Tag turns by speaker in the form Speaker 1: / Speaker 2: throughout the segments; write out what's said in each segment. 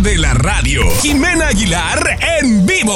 Speaker 1: de la radio, Jimena Aguilar en vivo.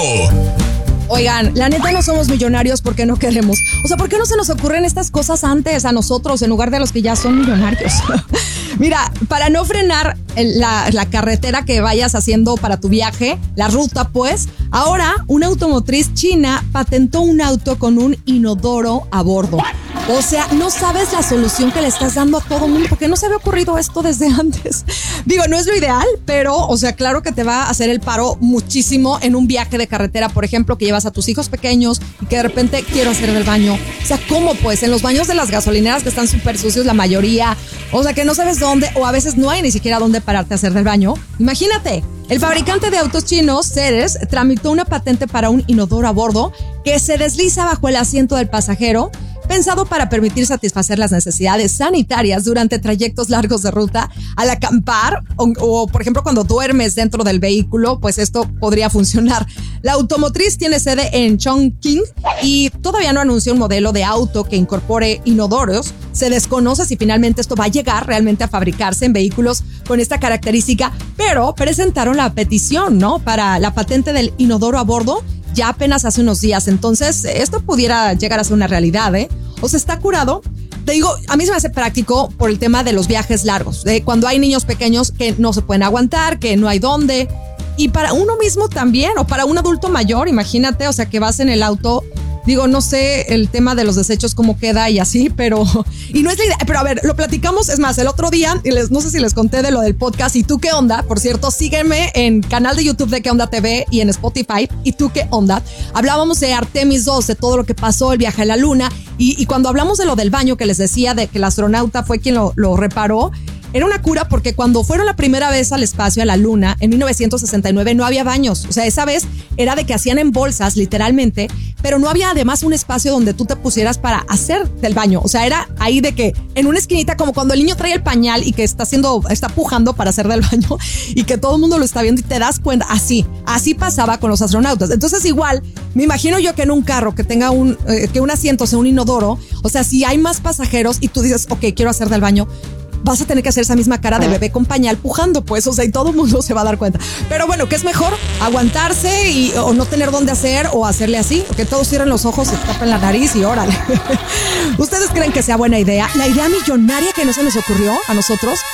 Speaker 2: Oigan, la neta no somos millonarios porque no queremos. O sea, ¿por qué no se nos ocurren estas cosas antes a nosotros en lugar de los que ya son millonarios? Mira, para no frenar la carretera que vayas haciendo para tu viaje, la ruta pues, ahora una automotriz china patentó un auto con un inodoro a bordo. O sea, no sabes la solución que le estás dando a todo mundo, porque no se había ocurrido esto desde antes. Digo, no es lo ideal, pero, o sea, claro que te va a hacer el paro muchísimo en un viaje de carretera, por ejemplo, que llevas a tus hijos pequeños y que de repente quiero hacer del baño. O sea, ¿cómo pues? En los baños de las gasolineras que están súper sucios la mayoría, o sea, que no sabes dónde, o a veces no hay ni siquiera dónde pararte a hacer del baño. Imagínate. El fabricante de autos chinos, Ceres, tramitó una patente para un inodoro a bordo que se desliza bajo el asiento del pasajero, pensado para permitir satisfacer las necesidades sanitarias durante trayectos largos de ruta, al acampar o, por ejemplo, cuando duermes dentro del vehículo, pues esto podría funcionar. La automotriz tiene sede en Chongqing y todavía no anunció un modelo de auto que incorpore inodoros. Se desconoce si finalmente esto va a llegar realmente a fabricarse en vehículos con esta característica, pero presentaron la petición, ¿no?, para la patente del inodoro a bordo ya apenas hace unos días. Entonces, esto pudiera llegar a ser una realidad, ¿eh? O sea, está curado. Te digo, a mí se me hace práctico por el tema de los viajes largos, de cuando hay niños pequeños que no se pueden aguantar, que no hay dónde. Y para uno mismo también, o para un adulto mayor, imagínate, o sea, que vas en el auto. Digo, no sé el tema de los desechos cómo queda y así, pero... Y no es la idea, pero a ver, lo platicamos, es más, el otro día, y no sé si les conté de lo del podcast, ¿Y tú qué onda? Por cierto, sígueme en canal de YouTube de ¿Qué onda TV? Y en Spotify, ¿Y tú qué onda? Hablábamos de Artemis 2, de todo lo que pasó, el viaje a la luna, y cuando hablamos de lo del baño que les decía, de que el astronauta fue quien lo reparó, era una cura porque cuando fueron la primera vez al espacio, a la luna, en 1969, no había baños. O sea, esa vez era de que hacían en bolsas, literalmente, pero no había además un espacio donde tú te pusieras para hacer del baño. O sea, era ahí de que en una esquinita, como cuando el niño trae el pañal y que está pujando para hacer del baño y que todo el mundo lo está viendo y te das cuenta. Así pasaba con los astronautas. Entonces, igual, me imagino yo que en un carro que tenga que un asiento sea un inodoro, o sea, si hay más pasajeros y tú dices, ok, quiero hacer del baño, vas a tener que hacer esa misma cara de bebé con pañal pujando, pues, o sea, y todo el mundo se va a dar cuenta. Pero bueno, ¿qué es mejor? Aguantarse o no tener dónde hacer o hacerle así, que todos cierren los ojos, se tapen la nariz y órale. ¿Ustedes creen que sea buena idea? La idea millonaria que no se nos ocurrió a nosotros,